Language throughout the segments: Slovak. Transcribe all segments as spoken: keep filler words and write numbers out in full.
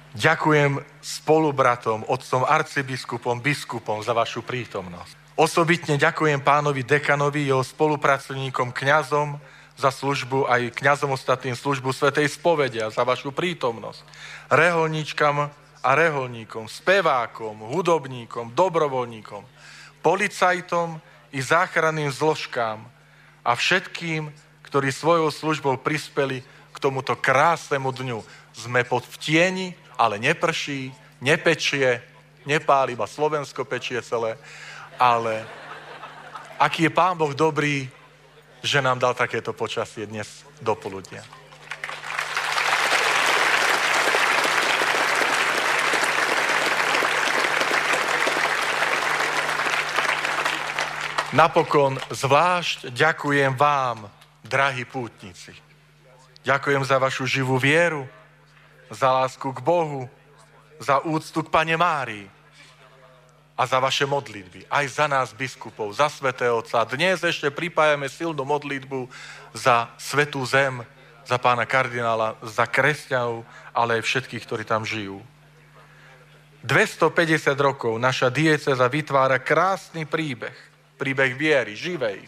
Ďakujem spolubratom, otcom arcibiskupom, biskupom za vašu prítomnosť. Osobitne ďakujem pánovi dekanovi, jeho spolupracovníkom, kňazom za službu, aj kňazom ostatným službu svätej spovede a za vašu prítomnosť. Reholníčkam a reholníkom, spevákom, hudobníkom, dobrovoľníkom, policajtom i záchranným zložkám a všetkým, ktorí svojou službou prispeli k tomuto krásnemu dňu. Sme pod v tieni, ale neprší, nepečie, nepáli, iba Slovensko pečie celé, ale aký je Pán Boh dobrý, že nám dal takéto počasie dnes do poludnia. Napokon zvlášť ďakujem vám, drahí pútnici. Ďakujem za vašu živú vieru, za lásku k Bohu, za úctu k Panne Márii a za vaše modlitby. Aj za nás, biskupov, za svätého Otca. Dnes ešte pripájame silnú modlitbu za svätú zem, za pána kardinála, za kresťanov, ale aj všetkých, ktorí tam žijú. dvestopäťdesiat rokov naša diecéza vytvára krásny príbeh. Príbeh viery, živej.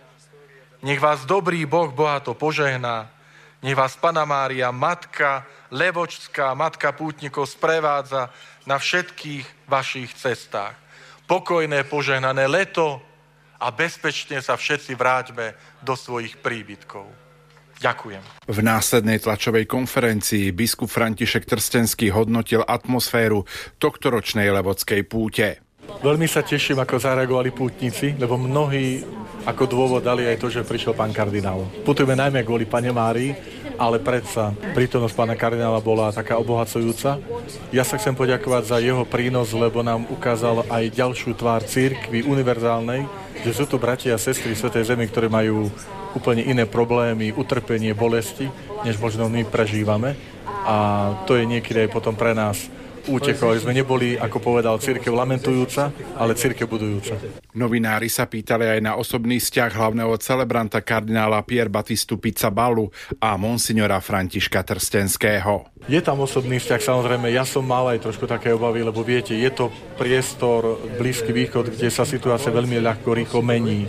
Nech vás dobrý Boh bohato požehná. Nech vás Panna Mária, Matka Levočská, Matka pútnikov sprevádza na všetkých vašich cestách. Pokojné, požehnané leto a bezpečne sa všetci vráťme do svojich príbytkov. Ďakujem. V následnej tlačovej konferencii biskup František Trstenský hodnotil atmosféru tohtoročnej levodskej púte. Veľmi sa teším, ako zareagovali pútnici, lebo mnohí ako dôvod dali aj to, že prišiel pán kardinál. Putujeme najmä kvôli Panne Márii, ale predsa prítomnosť pána kardinála bola taká obohacujúca. Ja sa chcem poďakovať za jeho prínos, lebo nám ukázal aj ďalšiu tvár cirkvi univerzálnej, že sú tu bratia a sestry Svätej Zemi, ktorí majú úplne iné problémy, utrpenie, bolesti, než možno my prežívame. A to je niekedy aj potom pre nás útekov, aby sme neboli, ako povedal, cirkev lamentujúca, ale cirkev budujúca. Novinári sa pýtali aj na osobný vzťah hlavného celebranta kardinála Pier Battistu Pizzaballu a monsignora Františka Trstenského. Je tam osobný vzťah, samozrejme, ja som mal aj trošku také obavy, lebo viete, je to priestor Blízky východ, kde sa situácia veľmi ľahko, rýchlo mení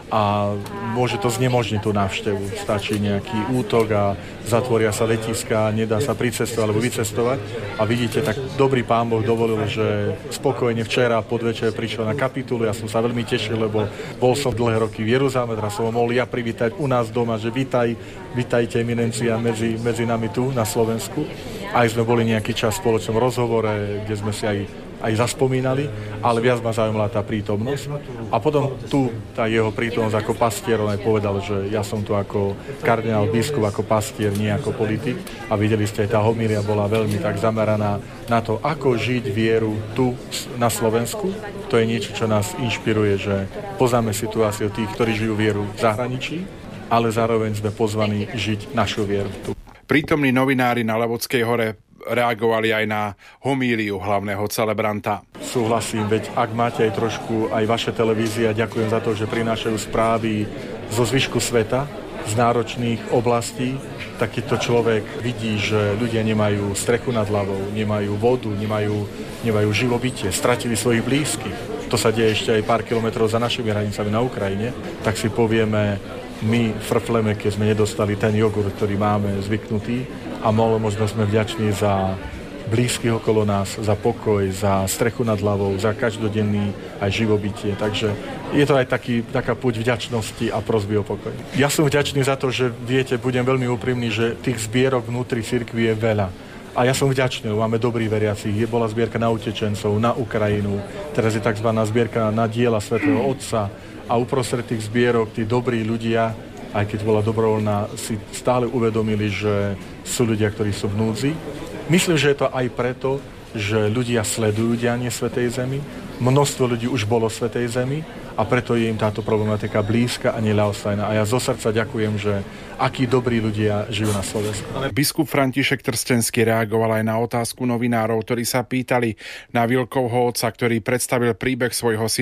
a môže to znemožniť tú návštevu. Stačí nejaký útok a zatvoria sa letiska, nedá sa pricestovať alebo vycestovať. A vidíte, tak dobrý Pán Boh dovolil, že spokojne včera podvečer prišiel na kapitulu. Ja som sa veľmi tešil, lebo bol som dlhé roky v Jeruzaleme, teraz som ho mohol ja privítať u nás doma, že vítaj, vítajte eminencia medzi, medzi nami tu na Slovensku. Aj sme boli nejaký čas v spoločnom rozhovore, kde sme si aj aj zaspomínali, ale viac ma zaujímala tá prítomnosť. A potom tu tá jeho prítomnosť ako pastier, on aj povedal, že ja som tu ako kardinál biskup, ako pastier, nie ako politik. A videli ste, aj tá homília bola veľmi tak zameraná na to, ako žiť vieru tu na Slovensku. To je niečo, čo nás inšpiruje, že poznáme situáciu tých, ktorí žijú vieru v zahraničí, ale zároveň sme pozvaní žiť našu vieru tu. Prítomní novinári na Levodskej hore reagovali aj na homíliu hlavného celebranta. Súhlasím, veď ak máte aj trošku aj vaše televízie, ďakujem za to, že prinášajú správy zo zvyšku sveta, z náročných oblastí, tak keď to človek vidí, že ľudia nemajú strechu nad hlavou, nemajú vodu, nemajú, nemajú živobytie, stratili svojich blízkych. To sa deje ešte aj pár kilometrov za našimi hranicami na Ukrajine, tak si povieme, my frfleme, keď sme nedostali ten jogurt, ktorý máme zvyknutý, a možno sme vďační za blízkych okolo nás, za pokoj, za strechu nad hlavou, za každodenný aj živobytie. Takže je to aj taký, taká púť vďačnosti a prosby o pokoj. Ja som vďačný za to, že viete, budem veľmi úprimný, že tých zbierok vnútri cirkvi je veľa. A ja som vďačný, máme dobrých veriacich. Je bola zbierka na utečencov, na Ukrajinu, teraz je tzv. Zbierka na diela Svätého Otca a uprostred tých zbierok tí dobrí ľudia, aj keď bola dobrovoľná, si stále uvedomili, že sú ľudia, ktorí sú v núdzi. Myslím, že je to aj preto, že ľudia sledujú dianie Svätej Zemi, množstvo ľudí už bolo v Svätej Zemi a preto je im táto problematika blízka a neľahostajná. A ja zo srdca ďakujem, že akí dobrí ľudia žijú na Slovensku. Biskup František Trstenský reagoval aj na otázku novinárov, ktorí sa pýtali na Vilkovho otca, ktorý predstavil príbeh svojho syna